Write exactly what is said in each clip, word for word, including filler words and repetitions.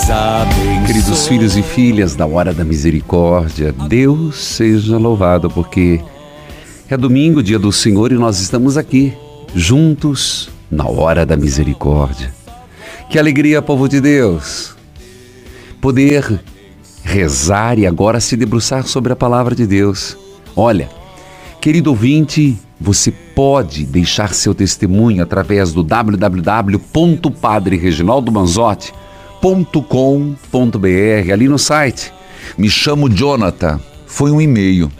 abençoe. Queridos filhos e filhas da Hora da Misericórdia, Deus seja louvado, porque é domingo, dia do Senhor, e nós estamos aqui, juntos, na Hora da Misericórdia. Que alegria, povo de Deus, poder rezar e agora se debruçar sobre a Palavra de Deus. Olha, querido ouvinte, você pode deixar seu testemunho através do w w w ponto padre reginaldo manzotti ponto com ponto b r, ali no site. Me chamo Jonathan, foi um e-mail.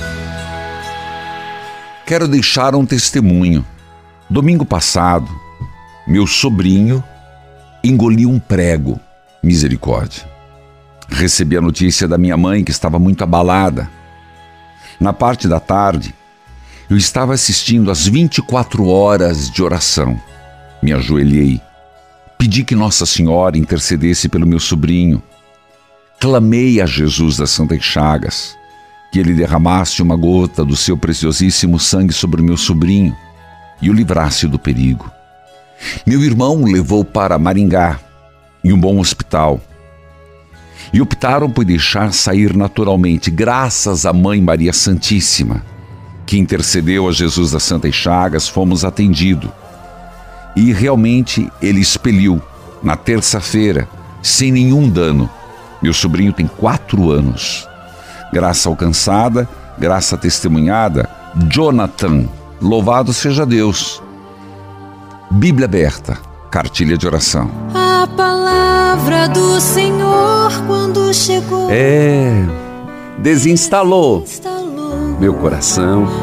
Quero deixar um testemunho. Domingo passado, meu sobrinho engoliu um prego. Misericórdia. Recebi a notícia da minha mãe, que estava muito abalada. Na parte da tarde, eu estava assistindo às vinte e quatro horas de oração. Me ajoelhei. Pedi que Nossa Senhora intercedesse pelo meu sobrinho. Clamei a Jesus das Santas Chagas, que Ele derramasse uma gota do seu preciosíssimo sangue sobre o meu sobrinho e o livrasse do perigo. Meu irmão o levou para Maringá, em um bom hospital, e optaram por deixar sair naturalmente, graças à Mãe Maria Santíssima, que intercedeu a Jesus das Santas Chagas. Fomos atendidos. E realmente ele expeliu, na terça-feira, sem nenhum dano. Meu sobrinho tem quatro anos. Graça alcançada, graça testemunhada, Jonathan, louvado seja Deus. Bíblia aberta, cartilha de oração. A palavra do Senhor quando chegou. É, desinstalou instalou meu coração.